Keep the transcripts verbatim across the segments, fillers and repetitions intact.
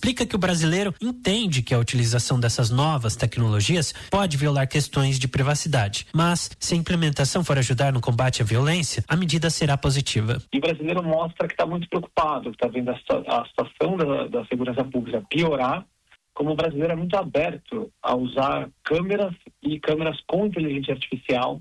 explica que o brasileiro entende que a utilização dessas novas tecnologias pode violar questões de privacidade, mas se a implementação for ajudar no combate à violência, a medida será positiva. E o brasileiro mostra que está muito preocupado, que está vendo a, a situação da, da segurança pública piorar, como o brasileiro é muito aberto a usar câmeras e câmeras com inteligência artificial,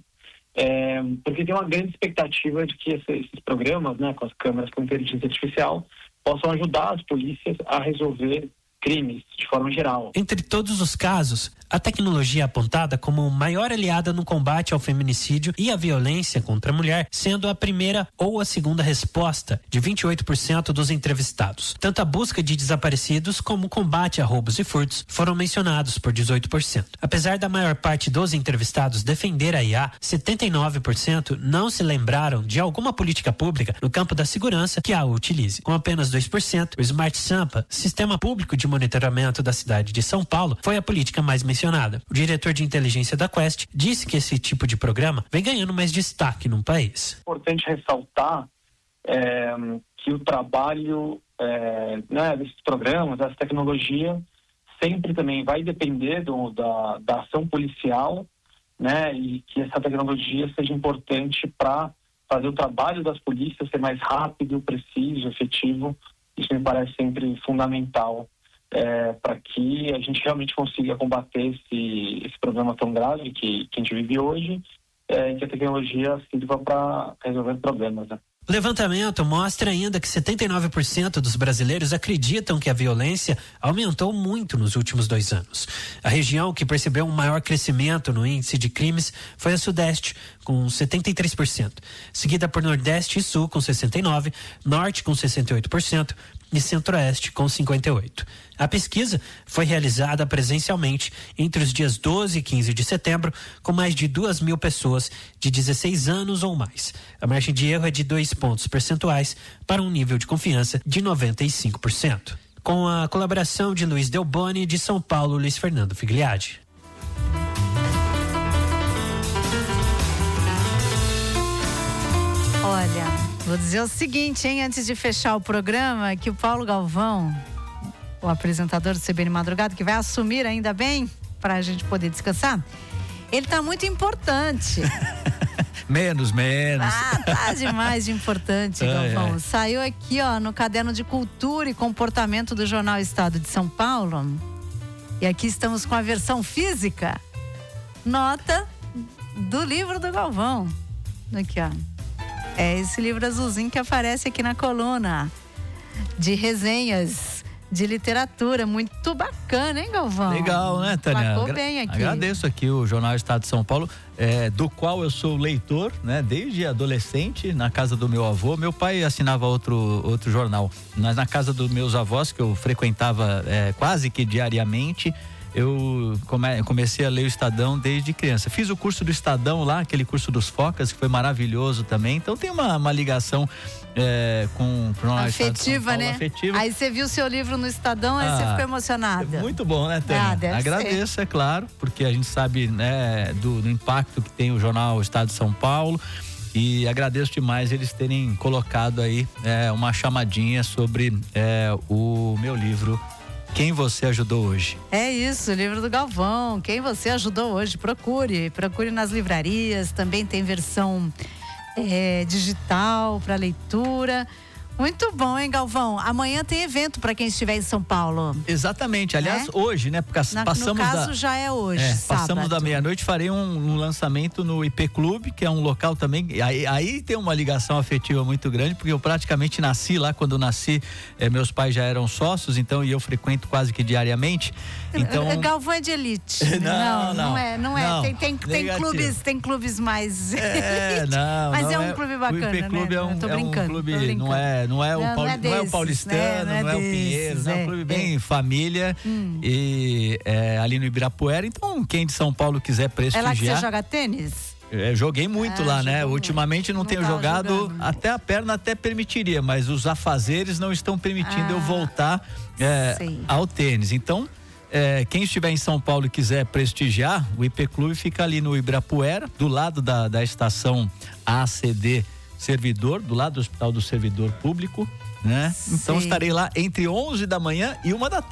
é, porque tem uma grande expectativa de que esse, esses programas, né, com as câmeras com inteligência artificial, possam ajudar as polícias a resolver crimes de forma geral. Entre todos os casos, a tecnologia é apontada como maior aliada no combate ao feminicídio e à violência contra a mulher, sendo a primeira ou a segunda resposta de vinte e oito por cento dos entrevistados. Tanto a busca de desaparecidos como o combate a roubos e furtos foram mencionados por dezoito por cento. Apesar da maior parte dos entrevistados defender a I A, setenta e nove por cento não se lembraram de alguma política pública no campo da segurança que a utilize. Com apenas dois por cento, o Smart Sampa, sistema público de monitoramento da cidade de São Paulo, foi a política mais mencionada. O diretor de inteligência da Quest disse que esse tipo de programa vem ganhando mais destaque no país. É importante ressaltar é, que o trabalho é, né, desses programas, dessa tecnologia, sempre também vai depender do, da, da ação policial, né, e que essa tecnologia seja importante para fazer o trabalho das polícias ser mais rápido, preciso, efetivo. Isso me parece sempre fundamental. É, para que a gente realmente consiga combater esse, esse problema tão grave que, que a gente vive hoje, é, que a tecnologia sirva para resolver problemas, né? O levantamento mostra ainda que setenta e nove por cento dos brasileiros acreditam que a violência aumentou muito nos últimos dois anos. A região que percebeu um maior crescimento no índice de crimes foi a Sudeste, com setenta e três por cento, seguida por Nordeste e Sul, com sessenta e nove por cento, Norte, com sessenta e oito por cento, e Centro-Oeste, com cinquenta e oito por cento. A pesquisa foi realizada presencialmente entre os dias doze e quinze de setembro, com mais de duas mil pessoas de dezesseis anos ou mais. A margem de erro é de dois pontos percentuais para um nível de confiança de noventa e cinco por cento. Com a colaboração de Luiz Delboni, de São Paulo, Luiz Fernando Figliadi. Olha, vou dizer o seguinte, hein, antes de fechar o programa, que o Paulo Galvão, o apresentador do C B N Madrugada, que vai assumir ainda bem, para a gente poder descansar, ele tá muito importante. menos, menos. Ah, tá demais de importante, Galvão. É. Saiu aqui, ó, no Caderno de Cultura e Comportamento do Jornal Estado de São Paulo. E aqui estamos com a versão física, nota do livro do Galvão. Aqui, ó. É esse livro azulzinho que aparece aqui na coluna de resenhas de literatura. Muito bacana, hein, Galvão? Legal, né, Tânia? Placou bem aqui. Agradeço aqui o Jornal Estado de São Paulo, é, do qual eu sou leitor, né, desde adolescente, na casa do meu avô. Meu pai assinava outro, outro jornal, mas na casa dos meus avós, que eu frequentava é, quase que diariamente, eu come, comecei a ler o Estadão desde criança. Fiz o curso do Estadão lá, aquele curso dos Focas, que foi maravilhoso também. Então tem uma, uma ligação é, com o jornal afetiva, Paulo, né? Afetiva. Aí você viu o seu livro no Estadão, aí ah, você ficou emocionada. Muito bom, né, Tânia? Ah, deve Agradeço, ser. É claro, porque a gente sabe, né, do, do impacto que tem o jornal Estado de São Paulo. E agradeço demais eles terem colocado aí é, uma chamadinha sobre é, o meu livro Quem Você Ajudou Hoje. É isso, o livro do Galvão, Quem Você Ajudou Hoje. Procure, procure nas livrarias, também tem versão é, digital para leitura. Muito bom, hein, Galvão? Amanhã tem evento para quem estiver em São Paulo. Exatamente. Aliás, é? hoje, né? Porque Na, passamos no caso, da, já é hoje, é, sábado. Passamos da meia-noite, farei um, um lançamento no I P Clube, que é um local também. Aí, aí tem uma ligação afetiva muito grande, porque eu praticamente nasci lá. Quando eu nasci, eh, meus pais já eram sócios, então, e eu frequento quase que diariamente. Então... Galvão é de elite. não, não, não, não é, não é. Não, tem, tem, tem clubes, tem clubes mais. É, não. Mas não, é um clube bacana, o I P Clube né? é um, eu tô é um brincando, clube, tô brincando. não é, não é o não, Pauli, não é desses, não é o paulistano, né? não é, não é desses, o Pinheiros, é, é um clube bem é. família hum. e é, ali no Ibirapuera. Então, quem de São Paulo quiser prestigiar. É lá que você joga tênis? Eu joguei muito ah, lá, né? Ultimamente não, não tenho jogado, jogando. Até a perna até permitiria, mas os afazeres não estão permitindo ah, eu voltar é, ao tênis. Então, é, quem estiver em São Paulo e quiser prestigiar, o I P Clube fica ali no Ibirapuera, do lado da, da estação A C D Servidor, do lado do Hospital do Servidor Público, né? Então estarei lá entre onze da manhã e uma da tarde.